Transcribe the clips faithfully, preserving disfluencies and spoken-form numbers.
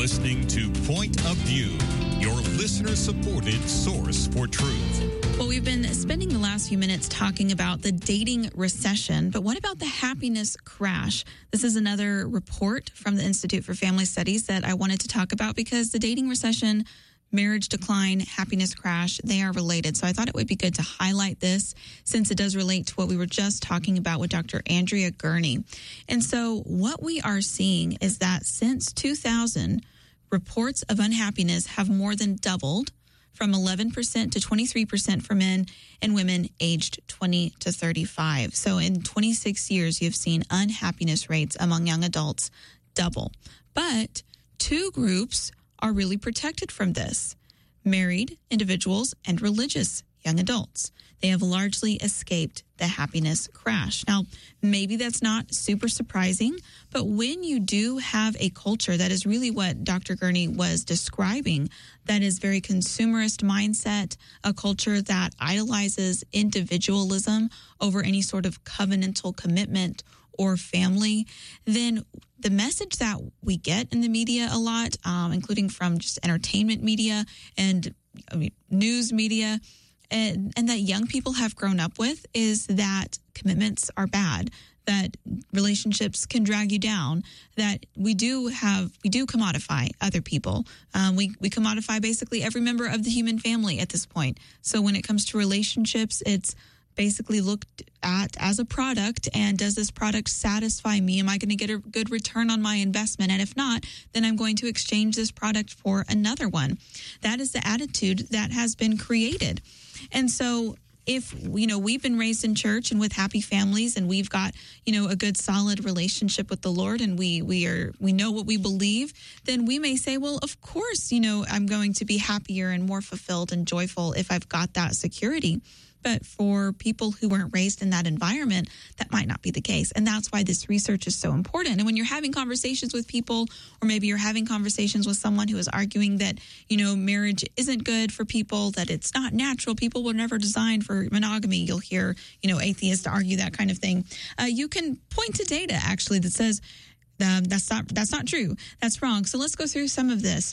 listening to Point of View, your listener-supported source for truth. Well, we've been spending the last few minutes talking about the dating recession, but what about the happiness crash? This is another report from the Institute for Family Studies that I wanted to talk about because the dating recession, marriage decline, happiness crash, they are related. So I thought it would be good to highlight this since it does relate to what we were just talking about with Doctor Andrea Gurney. And so what we are seeing is that since two thousand, reports of unhappiness have more than doubled from eleven percent to twenty-three percent for men and women aged twenty to thirty-five. So in twenty-six years, you've seen unhappiness rates among young adults double. But two groups are really protected from this: married individuals and religious young adults. They have largely escaped the happiness crash. Now, maybe that's not super surprising, but when you do have a culture that is really what Doctor Gurney was describing, that is very consumerist mindset, a culture that idolizes individualism over any sort of covenantal commitment or family, then the message that we get in the media a lot, um, including from just entertainment media and I mean, news media, and, and that young people have grown up with, is that commitments are bad, that relationships can drag you down, that we do have, we do commodify other people. Um, we, we commodify basically every member of the human family at this point. So when it comes to relationships, it's basically looked at as a product, and does this product satisfy me? Am I going to get a good return on my investment? And if not, then I'm going to exchange this product for another one. That is the attitude that has been created. And so if, you know, we've been raised in church and with happy families, and we've got, you know, a good solid relationship with the Lord, and we we are we know what we believe, then we may say, well, of course, you know, I'm going to be happier and more fulfilled and joyful if I've got that security. But for people who weren't raised in that environment, that might not be the case. And that's why this research is so important. And when you're having conversations with people, or maybe you're having conversations with someone who is arguing that, you know, marriage isn't good for people, that it's not natural, people were never designed for monogamy, you'll hear, you know, atheists argue that kind of thing. Uh, you can point to data, actually, that says um, that's not that's not true. That's wrong. So let's go through some of this.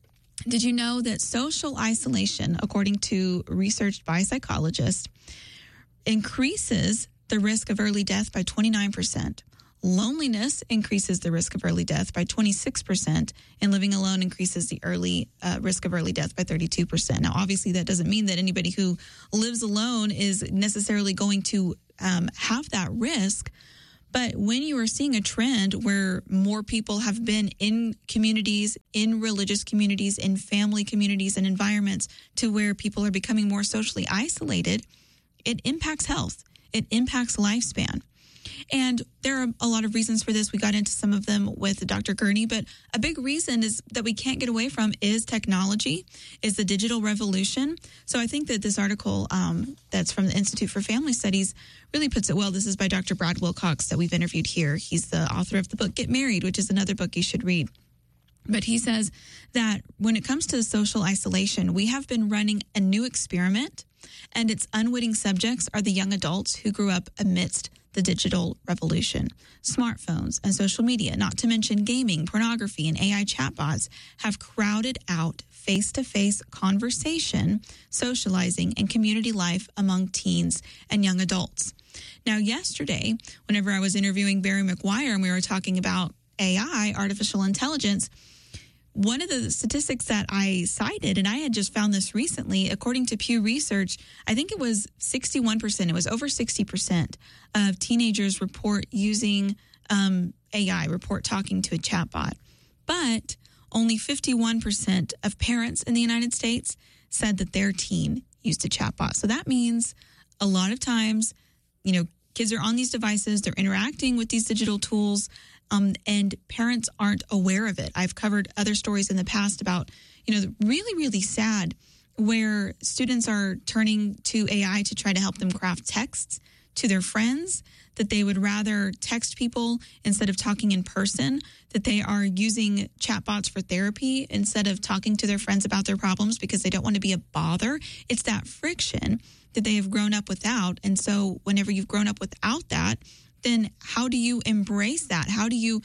Did you know that social isolation, according to research by psychologists, increases the risk of early death by twenty-nine percent? Loneliness increases the risk of early death by twenty-six percent, and living alone increases the early uh, risk of early death by thirty-two percent. Now, obviously, that doesn't mean that anybody who lives alone is necessarily going to um, have that risk. But when you are seeing a trend where more people have been in communities, in religious communities, in family communities and environments, to where people are becoming more socially isolated, it impacts health. It impacts lifespan. And there are a lot of reasons for this. We got into some of them with Doctor Gurney, but a big reason is that we can't get away from is technology, is the digital revolution. So I think that this article um, that's from the Institute for Family Studies really puts it well. This is by Doctor Brad Wilcox that we've interviewed here. He's the author of the book Get Married, which is another book you should read. But he says that when it comes to social isolation, we have been running a new experiment, and its unwitting subjects are the young adults who grew up amidst the digital revolution. Smartphones and social media, not to mention gaming, pornography, and A I chatbots, have crowded out face-to-face conversation, socializing, and community life among teens and young adults. Now, yesterday, whenever I was interviewing Barry McGuire and we were talking about A I, artificial intelligence, one of the statistics that I cited, and I had just found this recently, according to Pew Research, I think it was sixty-one percent, it was over sixty percent of teenagers report using um, A I, report talking to a chatbot. But only fifty-one percent of parents in the United States said that their teen used a chatbot. So that means a lot of times, you know, kids are on these devices, they're interacting with these digital tools, Um, and parents aren't aware of it. I've covered other stories in the past about, you know, really, really sad, where students are turning to A I to try to help them craft texts to their friends, that they would rather text people instead of talking in person, that they are using chatbots for therapy instead of talking to their friends about their problems because they don't want to be a bother. It's that friction that they have grown up without. And so whenever you've grown up without that, then how do you embrace that? How do you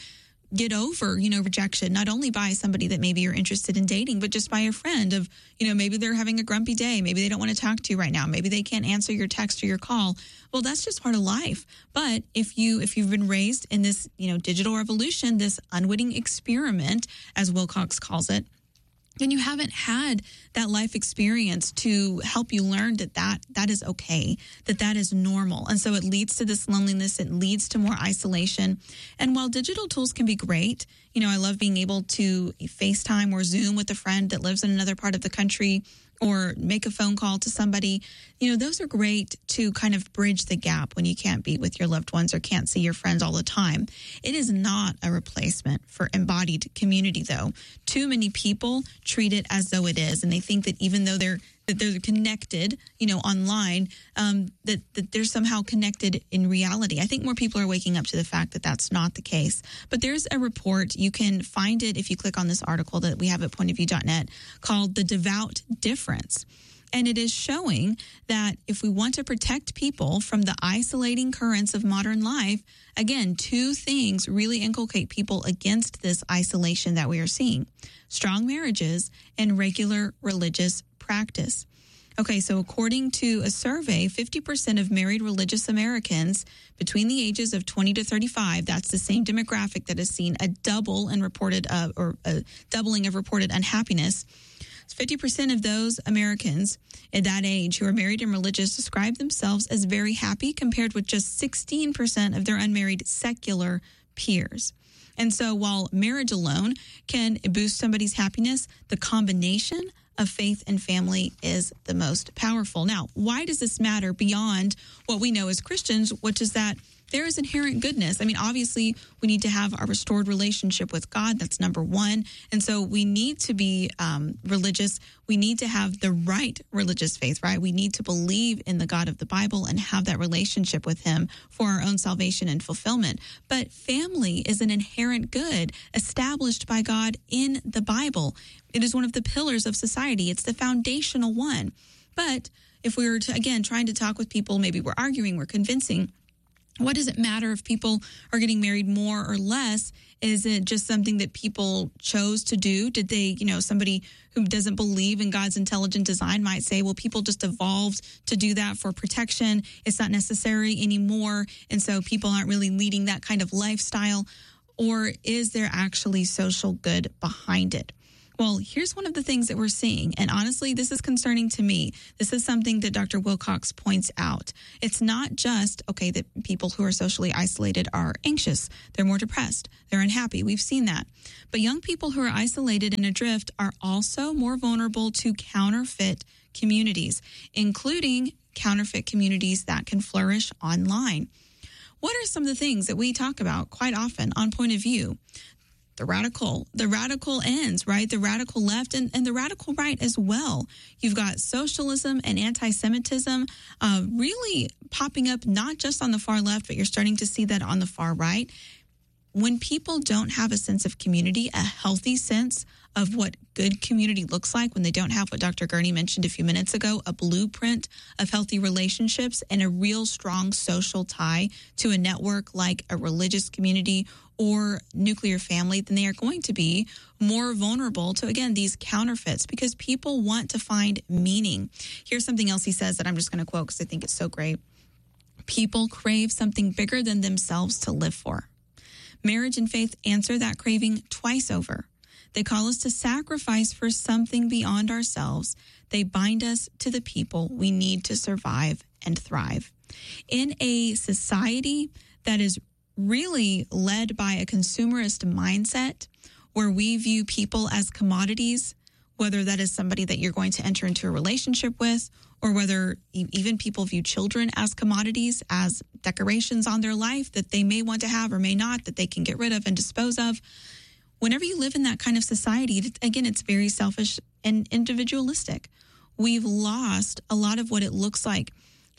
get over, you know, rejection, not only by somebody that maybe you're interested in dating, but just by a friend of, you know, maybe they're having a grumpy day. Maybe they don't want to talk to you right now. Maybe they can't answer your text or your call. Well, that's just part of life. But if you, if you've been raised in this, you know, digital revolution, this unwitting experiment, as Wilcox calls it, then you haven't had that life experience to help you learn that that, that is okay, that that is normal. And so it leads to this loneliness. It leads to more isolation. And while digital tools can be great, you know, I love being able to FaceTime or Zoom with a friend that lives in another part of the country, or make a phone call to somebody. You know, those are great to kind of bridge the gap when you can't be with your loved ones or can't see your friends all the time. It is not a replacement for embodied community, though. Too many people treat it as though it is, and they think that even though they're that they're connected, you know, online, um, that, that they're somehow connected in reality. I think more people are waking up to the fact that that's not the case. But there's a report, you can find it if you click on this article that we have at point of view dot net, called The Devout Difference. And it is showing that if we want to protect people from the isolating currents of modern life, again, two things really inculcate people against this isolation that we are seeing: strong marriages and regular religious practice. Okay, so according to a survey, fifty percent of married religious Americans between the ages of twenty to thirty-five, that's the same demographic that has seen a double and reported uh, or a doubling of reported unhappiness. fifty percent of those Americans at that age who are married and religious describe themselves as very happy, compared with just sixteen percent of their unmarried secular peers. And so while marriage alone can boost somebody's happiness, the combination of faith and family is the most powerful. Now, why does this matter beyond what we know as Christians, which is that there is inherent goodness? I mean, obviously, we need to have a restored relationship with God. That's number one. And so we need to be um, religious. We need to have the right religious faith, right? We need to believe in the God of the Bible and have that relationship with him for our own salvation and fulfillment. But family is an inherent good established by God in the Bible. It is one of the pillars of society. It's the foundational one. But if we were, to, again, trying to talk with people, maybe we're arguing, we're convincing, what does it matter if people are getting married more or less? Is it just something that people chose to do? Did they, you know, somebody who doesn't believe in God's intelligent design might say, well, people just evolved to do that for protection. It's not necessary anymore. And so people aren't really leading that kind of lifestyle. Or is there actually social good behind it? Well, here's one of the things that we're seeing. And honestly, this is concerning to me. This is something that Doctor Wilcox points out. It's not just, okay, that people who are socially isolated are anxious. They're more depressed. They're unhappy. We've seen that. But young people who are isolated and adrift are also more vulnerable to counterfeit communities, including counterfeit communities that can flourish online. What are some of the things that we talk about quite often on Point of View? The radical, the radical ends, right? The radical left and, and the radical right as well. You've got socialism and anti-Semitism uh, really popping up, not just on the far left, but you're starting to see that on the far right. When people don't have a sense of community, a healthy sense of what good community looks like, when they don't have what Doctor Gurney mentioned a few minutes ago, a blueprint of healthy relationships and a real strong social tie to a network like a religious community or nuclear family, then they are going to be more vulnerable to, again, these counterfeits, because people want to find meaning. Here's something else he says that I'm just going to quote because I think it's so great. People crave something bigger than themselves to live for. Marriage and faith answer that craving twice over. They call us to sacrifice for something beyond ourselves. They bind us to the people we need to survive and thrive. In a society that is really led by a consumerist mindset, where we view people as commodities, whether that is somebody that you're going to enter into a relationship with, or whether even people view children as commodities, as decorations on their life that they may want to have or may not, that they can get rid of and dispose of. Whenever you live in that kind of society, again, it's very selfish and individualistic. We've lost a lot of what it looks like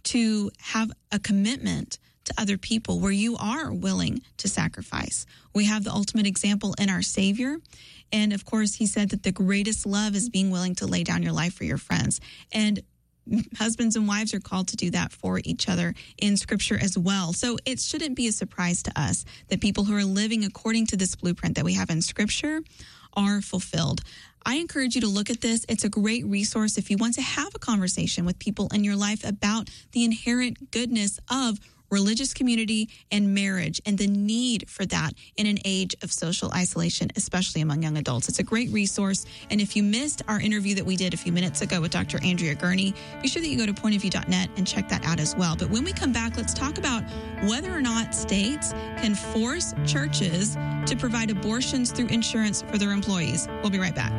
to have a commitment to other people where you are willing to sacrifice. We have the ultimate example in our Savior. And of course, he said that the greatest love is being willing to lay down your life for your friends. And husbands and wives are called to do that for each other in Scripture as well. So it shouldn't be a surprise to us that people who are living according to this blueprint that we have in Scripture are fulfilled. I encourage you to look at this. It's a great resource if you want to have a conversation with people in your life about the inherent goodness of religious community and marriage and the need for that in an age of social isolation, especially among young adults. It's a great resource. And if you missed our interview that we did a few minutes ago with Doctor Andrea Gurney, be sure that you go to point of view dot net and check that out as well. But when we come back, let's talk about whether or not states can force churches to provide abortions through insurance for their employees. We'll be right back.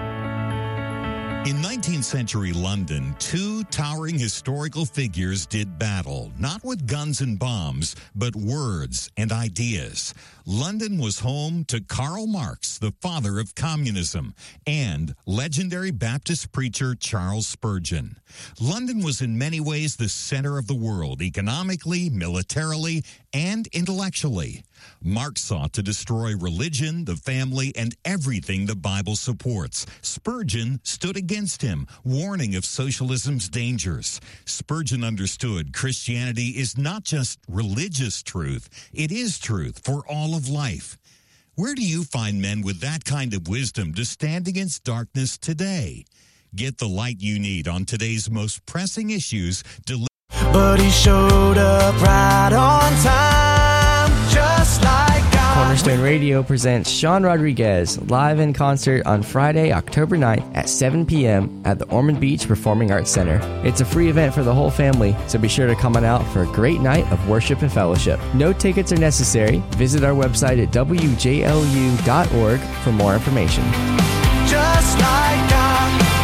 In nineteenth century London, two towering historical figures did battle, not with guns and bombs, but words and ideas. London was home to Karl Marx, the father of communism, and legendary Baptist preacher Charles Spurgeon. London was in many ways the center of the world, economically, militarily, and intellectually. Marx sought to destroy religion, the family, and everything the Bible supports. Spurgeon stood against him, warning of socialism's dangers. Spurgeon understood Christianity is not just religious truth, it is truth for all of life. Where do you find men with that kind of wisdom to stand against darkness today? Get the light you need on today's most pressing issues. Del- but he showed up right on time, just like God. Cornerstone Radio presents Sean Rodriguez live in concert on Friday, October ninth at seven p.m. at the Ormond Beach Performing Arts Center. It's a free event for the whole family, so be sure to come on out for a great night of worship and fellowship. No tickets are necessary. Visit our website at w j l u dot org for more information. Just like God.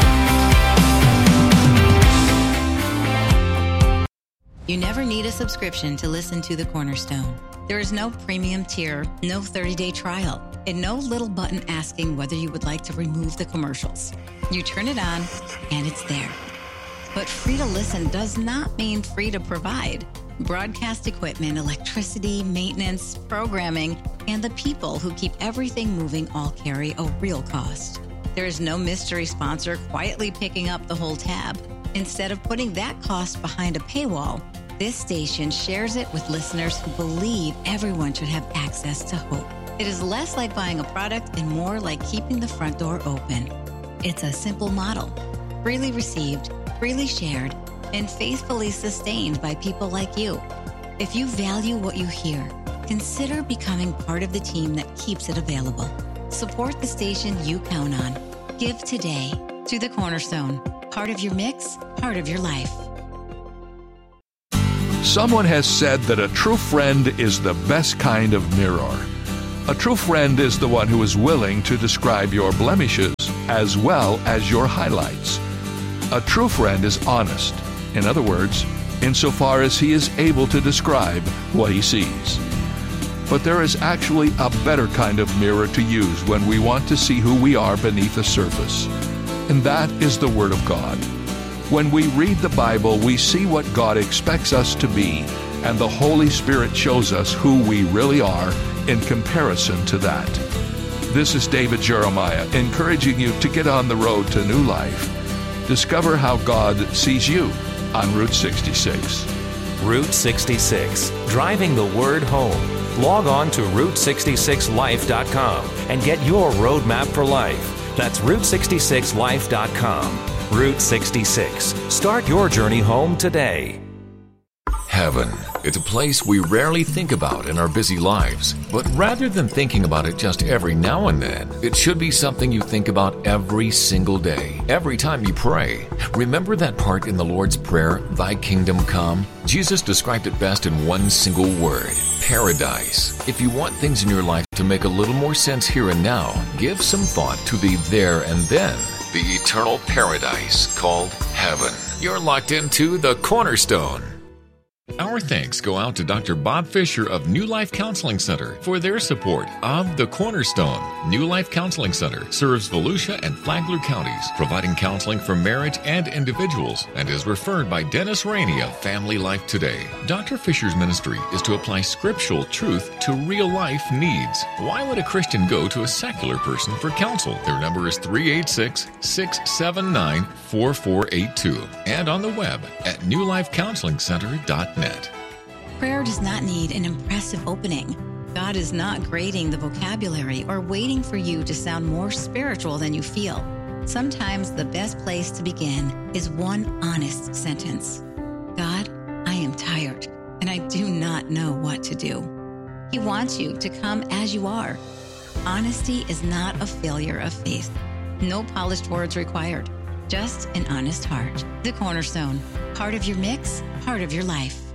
You never need a subscription to listen to The Cornerstone. There is no premium tier, no thirty-day trial, and no little button asking whether you would like to remove the commercials. You turn it on, and it's there. But free to listen does not mean free to provide. Broadcast equipment, electricity, maintenance, programming, and the people who keep everything moving all carry a real cost. There is no mystery sponsor quietly picking up the whole tab. Instead of putting that cost behind a paywall, this station shares it with listeners who believe everyone should have access to hope. It is less like buying a product and more like keeping the front door open. It's a simple model, freely received, freely shared, and faithfully sustained by people like you. If you value what you hear, consider becoming part of the team that keeps it available. Support the station you count on. Give today to The Cornerstone. Part of your mix, part of your life. Someone has said that a true friend is the best kind of mirror. A true friend is the one who is willing to describe your blemishes as well as your highlights. A true friend is honest. In other words, insofar as he is able to describe what he sees. But there is actually a better kind of mirror to use when we want to see who we are beneath the surface. And that is the Word of God. When we read the Bible, we see what God expects us to be, and the Holy Spirit shows us who we really are in comparison to that. This is David Jeremiah, encouraging you to get on the road to new life. Discover how God sees you on Route sixty-six. Route sixty-six, driving the Word home. Log on to route sixty-six life dot com and get your roadmap for life. That's route sixty-six life dot com. Route sixty-six. Start your journey home today. Heaven. It's a place we rarely think about in our busy lives. But rather than thinking about it just every now and then, it should be something you think about every single day, every time you pray. Remember that part in the Lord's Prayer, Thy Kingdom Come? Jesus described it best in one single word, paradise. If you want things in your life to make a little more sense here and now, give some thought to the there and then, the eternal paradise called heaven. You're locked into The Cornerstone. Our thanks go out to Doctor Bob Fisher of New Life Counseling Center for their support of The Cornerstone. New Life Counseling Center serves Volusia and Flagler counties, providing counseling for marriage and individuals, and is referred by Dennis Rainey of Family Life Today. Doctor Fisher's ministry is to apply scriptural truth to real life needs. Why would a Christian go to a secular person for counsel? Their number is three eight six, six seven nine, four four eight two and on the web at new life counseling center dot net. Prayer does not need an impressive opening. God is not grading the vocabulary or waiting for you to sound more spiritual than you feel. Sometimes the best place to begin is one honest sentence. God, I am tired, and I do not know what to do. He wants you to come as you are. Honesty is not a failure of faith. No polished words required. Just an honest heart. The Cornerstone. Part of your mix, part of your life.